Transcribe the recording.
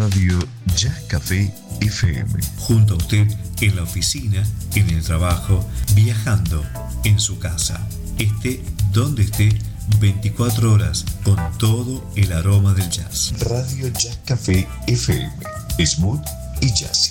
Radio Jazz Café FM. Junto a usted en la oficina, en el trabajo, viajando, en su casa. Esté donde esté, 24 horas con todo el aroma del jazz. Radio Jazz Café FM. Smooth y jazzy.